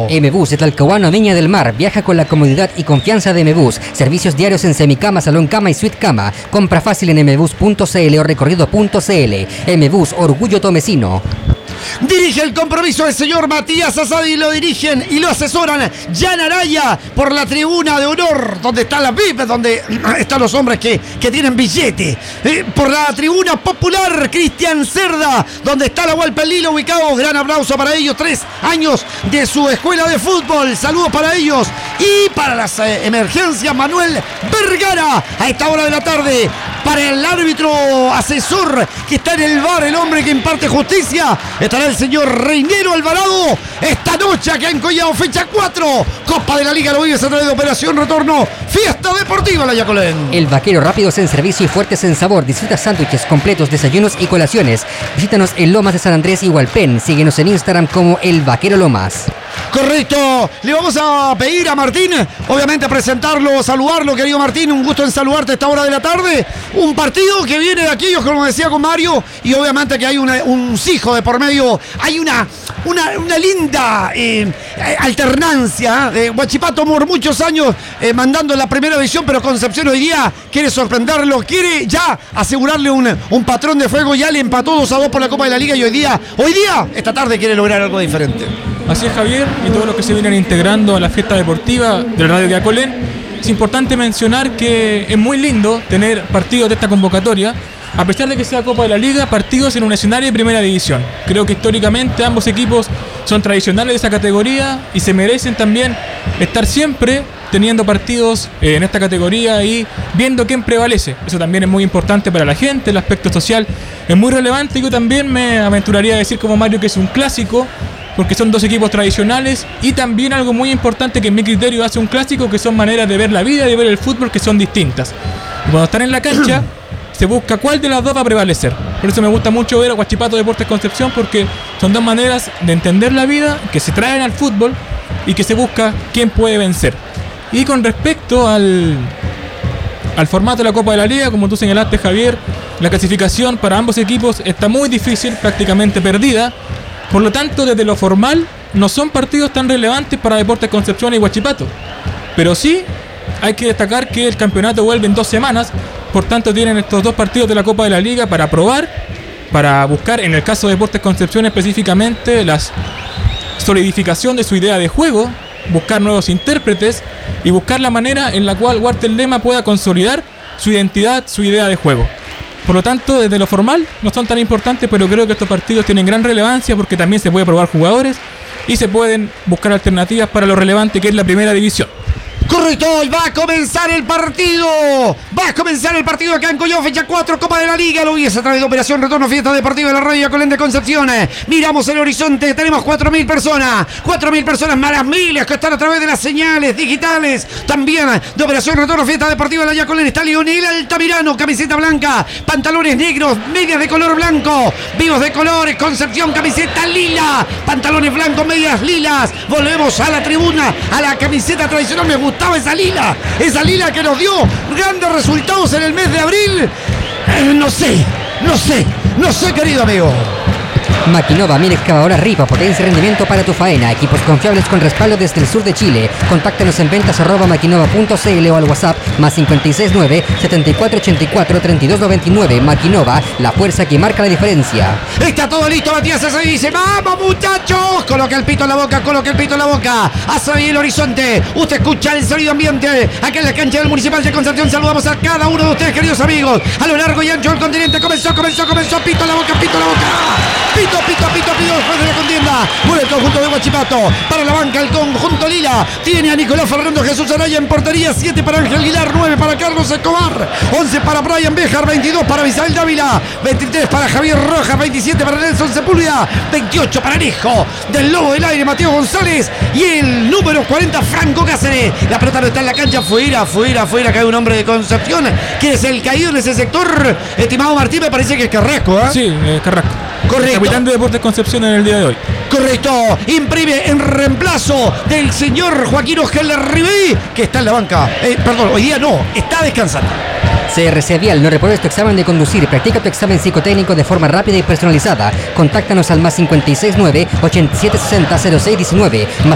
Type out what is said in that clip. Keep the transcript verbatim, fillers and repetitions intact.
M-Bus de Talcahuano a Viña del Mar. Viaja con la comodidad y confianza de M-Bus. Servicios diarios en semicama, salón cama y suite cama. Compra fácil en mbus punto cl o recorrido punto cl. M-Bus, orgullo tomecino. Dirige el compromiso el señor Matías Asadi, lo dirigen y lo asesoran Jan Araya por la tribuna de honor, donde están las V I P, donde están los hombres que, que tienen billete. Eh, por la tribuna popular, Cristian Cerda, donde está la Hualpelilo ubicado. Gran aplauso para ellos, tres años de su escuela de fútbol. Saludos para ellos. Y para las eh, emergencias, Manuel Vergara, a esta hora de la tarde. Para el árbitro asesor que está en el V A R, el hombre que imparte justicia, estará el señor Reinero Alvarado. Esta noche acá en Collao, fecha cuatro, Copa de la Liga lo vives a través de Operación Retorno, Fiesta Deportiva La Yacolén. El Vaquero, rápidos en servicio y fuertes en sabor. Disfruta sándwiches completos, desayunos y colaciones. Visítanos en Lomas de San Andrés y Hualpén. Síguenos en Instagram como El Vaquero Lomas. Correcto, le vamos a pedir a Martín, obviamente a presentarlo, saludarlo, querido Martín, un gusto en saludarte a esta hora de la tarde. Un partido que viene de aquellos, como decía con Mario, y obviamente que hay una, un cijo de por medio, hay una, una, una linda eh, alternancia. Eh, Huachipato por muchos años eh, mandando en la primera división, pero Concepción hoy día quiere sorprenderlo, quiere ya asegurarle un, un patrón de fuego, ya le empató dos a dos por la Copa de la Liga y hoy día, hoy día, esta tarde quiere lograr algo diferente. Así es, Javier, y todos los que se vienen integrando a la fiesta deportiva de la Radio de Yacolén. Es importante mencionar que es muy lindo tener partidos de esta convocatoria, a pesar de que sea Copa de la Liga, partidos en un escenario de primera división. Creo que históricamente ambos equipos son tradicionales de esa categoría y se merecen también estar siempre teniendo partidos eh, en esta categoría y viendo quién prevalece. Eso también es muy importante para la gente, el aspecto social es muy relevante. Yo también me aventuraría a decir como Mario que es un clásico, porque son dos equipos tradicionales y también algo muy importante que en mi criterio hace un clásico, que son maneras de ver la vida y de ver el fútbol que son distintas. Y cuando están en la cancha se busca cuál de las dos va a prevalecer. Por eso me gusta mucho ver a Huachipato Deportes Concepción, porque son dos maneras de entender la vida que se traen al fútbol y que se busca quién puede vencer. Y con respecto al, al formato de la Copa de la Liga, como tú señalaste, Javier, la clasificación para ambos equipos está muy difícil, prácticamente perdida. Por lo tanto, desde lo formal, no son partidos tan relevantes para Deportes Concepción y Huachipato. Pero sí, hay que destacar que el campeonato vuelve en dos semanas. Por tanto, tienen estos dos partidos de la Copa de la Liga para probar, para buscar, en el caso de Deportes Concepción específicamente, la solidificación de su idea de juego, buscar nuevos intérpretes y buscar la manera en la cual Walter Lema pueda consolidar su identidad, su idea de juego. Por lo tanto, desde lo formal no son tan importantes, pero creo que estos partidos tienen gran relevancia porque también se puede probar jugadores y se pueden buscar alternativas para lo relevante que es la primera división. Correcto, y va a comenzar el partido. Va a comenzar el partido acá en Collao, fecha cuatro, Copa de la Liga. Lo hubiese a través de Operación Retorno, Fiesta Deportiva de la Radio Yacolén de Concepción. Miramos el horizonte, tenemos cuatro mil personas. cuatro mil personas, más las miles que están a través de las señales digitales. También de Operación Retorno, Fiesta Deportiva de la Yacolén. Está Leonel Altamirano, camiseta blanca, pantalones negros, medias de color blanco, vivos de colores. Concepción, camiseta lila, pantalones blancos, medias lilas. Volvemos a la tribuna, a la camiseta tradicional. Me gusta esa lila, esa lila que nos dio grandes resultados en el mes de abril. Eh, no sé, no sé, no sé, querido amigo. Maquinova, mini excavadora Ripa, potencia y rendimiento para tu faena. Equipos confiables con respaldo desde el sur de Chile. Contáctanos en ventas arroba maquinova punto cl o al WhatsApp más cinco seis nueve, siete cuatro ocho cuatro, tres dos nueve nueve. Maquinova, la fuerza que marca la diferencia. Está todo listo, Matías se dice, vamos muchachos. Coloca el pito en la boca, coloca el pito en la boca. Hacia ahí el horizonte. Usted escucha el sonido ambiente. Acá en la cancha del Municipal de Concepción saludamos a cada uno de ustedes, queridos amigos. A lo largo y ancho del continente. Comenzó, comenzó, comenzó. Pito en la boca, pito en la boca. Pito, pito, pito, pito después de la contienda. Mueve el conjunto de Huachipato. Para la banca el conjunto lila. Tiene a Nicolás Fernando Jesús Araya en portería. siete para Ángel Aguilar. nueve para Carlos Escobar. once para Brian Béjar. veintidós para Misael Dávila. veintitrés para Javier Rojas. veintisiete para Nelson Sepúlveda. veintiocho para el hijo del Lobo del Aire, Mateo González. Y el número cuarenta, Franco Cáceres. La pelota no está en la cancha. Fuera, fuera, fuera. Cae un hombre de Concepción. ¿Quién es el caído en ese sector? Estimado Martín, me parece que es Carrasco, ¿eh? Sí, eh, Carrasco. Correcto. El capitán de Deportes Concepción en el día de hoy. Correcto. Imprime en reemplazo del señor Joaquín Ojeda Ribey, que está en la banca. Eh, perdón, hoy día no, está descansando. C R C Vial, no repruebes tu examen de conducir. Practica tu examen psicotécnico de forma rápida y personalizada. Contáctanos al más cinco seis nueve, ocho siete seis cero, cero seis uno nueve, más